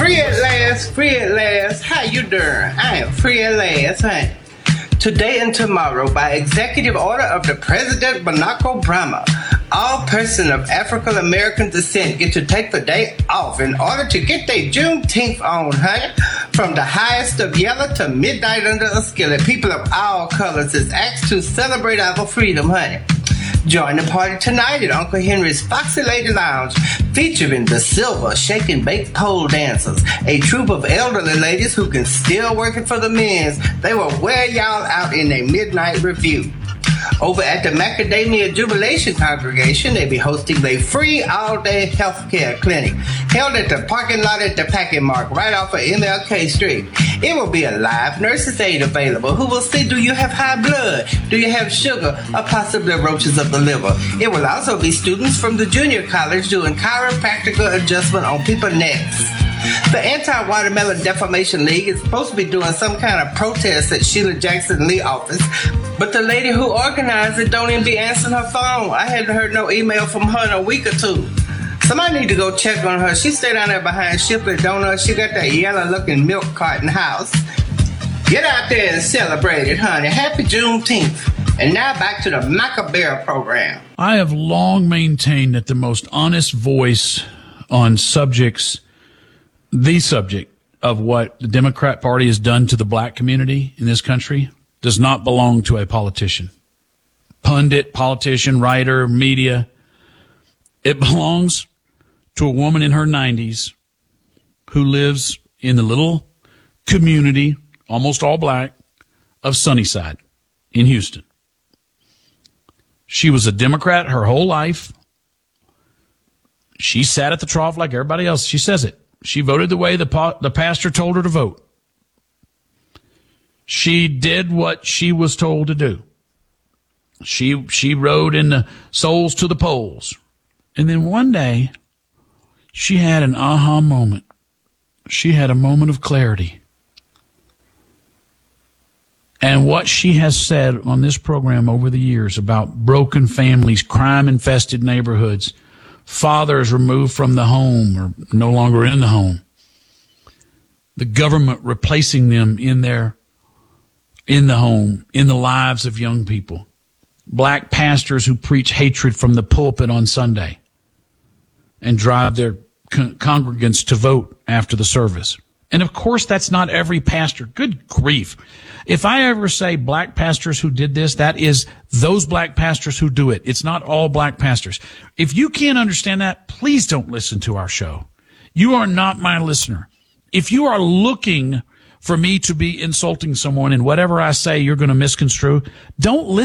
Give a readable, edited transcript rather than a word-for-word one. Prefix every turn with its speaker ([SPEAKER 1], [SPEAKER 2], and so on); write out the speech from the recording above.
[SPEAKER 1] Free at last. How you doing? I am free at last, honey. Today and tomorrow, by executive order of the President Barack Obama, all persons of African American descent get to take the day off in order to get their Juneteenth on, honey. From the highest of yellow to midnight under a skillet, people of all colors is asked to celebrate our freedom, honey. Join the party tonight at Uncle Henry's Foxy Lady Lounge, featuring the Silver Shake and Bake Pole Dancers, a troupe of elderly ladies who can still work it for the men's. They will wear y'all out in a midnight review. Over at the Macadamia Jubilation Congregation, they be hosting a free all-day healthcare clinic held at the parking lot at the Packing Mark right off of MLK Street. It will be a live nurse's aide available who will see, do you have high blood? Do you have sugar? Or possibly roaches of the liver? It will also be students from the junior college doing chiropractical adjustment on people's necks. The Anti-Watermelon Defamation League is supposed to be doing some kind of protest at Sheila Jackson Lee office, but the lady who organized it don't even be answering her phone. I hadn't heard no email from her in a week or two. Somebody need to go check on her. She stay down there behind Shipley Donuts. She got that yellow-looking milk carton house. Get out there and celebrate it, honey. Happy Juneteenth. And now back to the Macabera program.
[SPEAKER 2] I have long maintained that the most honest voice on subjects, the subject of what the Democrat Party has done to the black community in this country, does not belong to a politician. Pundit, politician, writer, media. It belongs to a woman in her 90s who lives in the little community, almost all black, of Sunnyside in Houston. She was a Democrat her whole life. She sat at the trough like everybody else. She says it. She voted the way the pastor told her to vote. She did what she was told to do. She rode in the souls to the polls. And then one day, she had an aha moment. She had a moment of clarity. And what she has said on this program over the years about broken families, crime-infested neighborhoods, fathers removed from the home or no longer in the home, the government replacing them in the home, in the lives of young people, black pastors who preach hatred from the pulpit on Sunday and drive their congregants to vote after the service. And of course, that's not every pastor. Good grief. If I ever say black pastors who did this, that is those black pastors who do it. It's not all black pastors. If you can't understand that, please don't listen to our show. You are not my listener. If you are looking for me to be insulting someone and whatever I say you're going to misconstrue, don't listen.